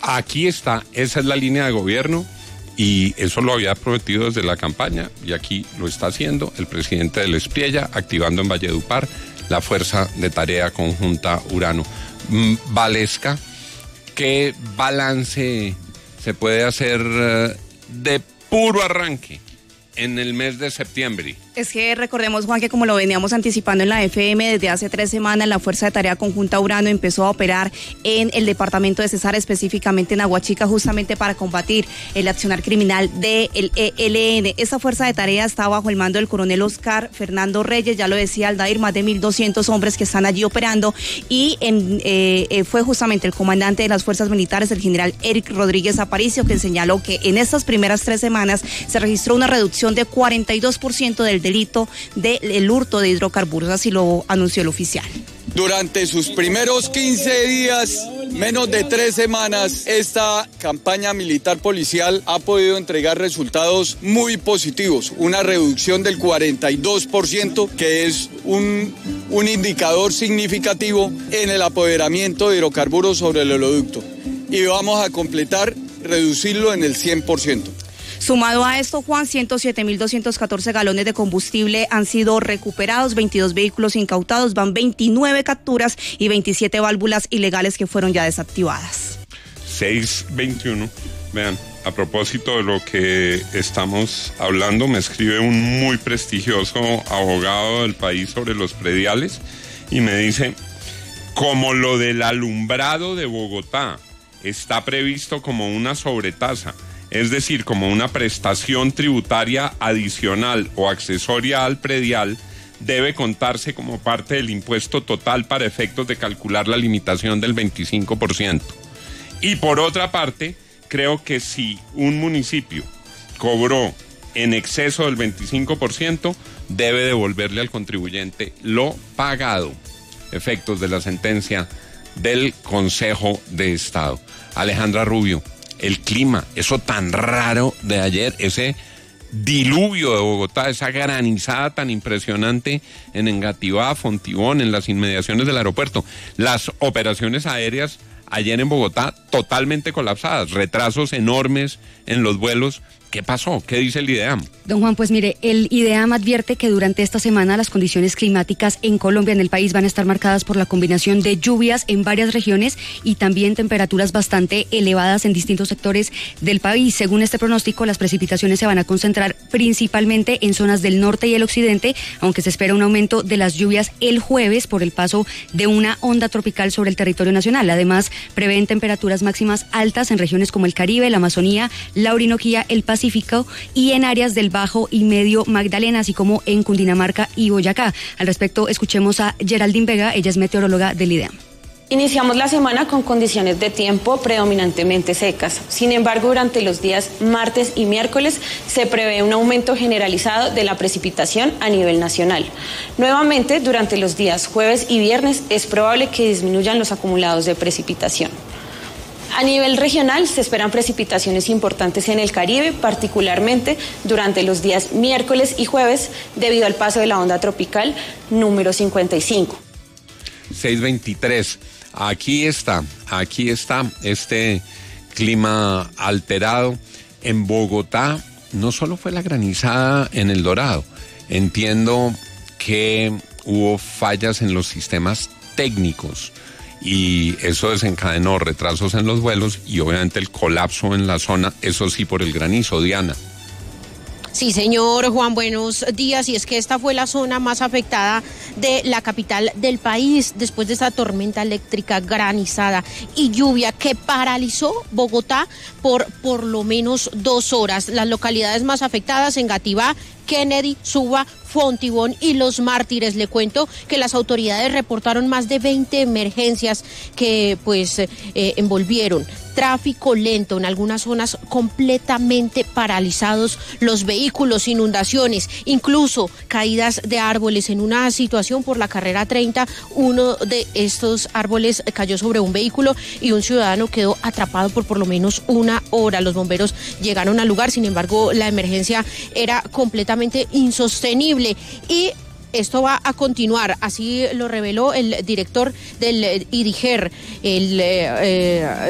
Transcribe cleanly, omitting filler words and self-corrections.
aquí está, esa es la línea de gobierno y eso lo había prometido desde la campaña y aquí lo está haciendo el presidente del Espriella, activando en Valledupar la Fuerza de Tarea Conjunta Urano. Valesca, ¿qué balance se puede hacer de puro arranque en el mes de septiembre? Es que recordemos, Juan, que como lo veníamos anticipando en la FM, desde hace 3 semanas la Fuerza de Tarea Conjunta Urano empezó a operar en el departamento de Cesar, específicamente en Aguachica, justamente para combatir el accionar criminal del ELN. Esta Fuerza de Tarea está bajo el mando del coronel Oscar Fernando Reyes, ya lo decía Aldair, más de 1.200 hombres que están allí operando, y fue justamente el comandante de las fuerzas militares, el general Eric Rodríguez Aparicio, que señaló que en estas primeras 3 semanas se registró una reducción de 42% del delito del hurto de hidrocarburos, así lo anunció el oficial. Durante sus primeros 15 días, menos de 3 semanas, esta campaña militar policial ha podido entregar resultados muy positivos. Una reducción del 42%, que es un indicador significativo en el apoderamiento de hidrocarburos sobre el oleoducto. Y vamos a completar, reducirlo en el 100%. Sumado a esto, Juan, 107.214 galones de combustible han sido recuperados, 22 vehículos incautados, van 29 capturas y 27 válvulas ilegales que fueron ya desactivadas. 6:21. Vean, a propósito de lo que estamos hablando, me escribe un muy prestigioso abogado del país sobre los prediales y me dice, como lo del alumbrado de Bogotá está previsto como una sobretasa, es decir, como una prestación tributaria adicional o accesoria al predial, debe contarse como parte del impuesto total para efectos de calcular la limitación del 25%. Y por otra parte, creo que si un municipio cobró en exceso del 25%, debe devolverle al contribuyente lo pagado. Efectos de la sentencia del Consejo de Estado. Alejandra Rubio, el clima, eso tan raro de ayer, ese diluvio de Bogotá, esa granizada tan impresionante en Engativá, Fontibón, en las inmediaciones del aeropuerto, las operaciones aéreas ayer en Bogotá totalmente colapsadas, retrasos enormes en los vuelos. ¿Qué pasó? ¿Qué dice el IDEAM? Don Juan, pues mire, el IDEAM advierte que durante esta semana las condiciones climáticas en Colombia, en el país, van a estar marcadas por la combinación de lluvias en varias regiones y también temperaturas bastante elevadas en distintos sectores del país. Según este pronóstico, las precipitaciones se van a concentrar principalmente en zonas del norte y el occidente, aunque se espera un aumento de las lluvias el jueves por el paso de una onda tropical sobre el territorio nacional. Además, prevén temperaturas máximas altas en regiones como el Caribe, la Amazonía, la Orinoquía, el Pacífico y en áreas del Bajo y Medio Magdalena, así como en Cundinamarca y Boyacá. Al respecto, escuchemos a Geraldine Vega, ella es meteoróloga del IDEAM. Iniciamos la semana con condiciones de tiempo predominantemente secas. Sin embargo, durante los días martes y miércoles se prevé un aumento generalizado de la precipitación a nivel nacional. Nuevamente, durante los días jueves y viernes es probable que disminuyan los acumulados de precipitación. A nivel regional se esperan precipitaciones importantes en el Caribe, particularmente durante los días miércoles y jueves, debido al paso de la onda tropical número 55. 6:23. Aquí está este clima alterado. En Bogotá no solo fue la granizada en El Dorado, entiendo que hubo fallas en los sistemas técnicos y eso desencadenó retrasos en los vuelos y obviamente el colapso en la zona, eso sí por el granizo. Diana. Sí, señor Juan, buenos días. Y es que esta fue la zona más afectada de la capital del país después de esta tormenta eléctrica, granizada y lluvia que paralizó Bogotá por lo menos 2 horas. Las localidades más afectadas: Engativá, Kennedy, Suba, Fontibón y Los Mártires. Le cuento que las autoridades reportaron más de 20 emergencias que envolvieron tráfico lento en algunas zonas, completamente paralizados los vehículos, inundaciones, incluso caídas de árboles. En una situación por la carrera 30, uno de estos árboles cayó sobre un vehículo y un ciudadano quedó atrapado por lo menos 1 hora. Los bomberos llegaron al lugar, sin embargo, la emergencia era completamente insostenible y esto va a continuar, así lo reveló el director del IDIGER,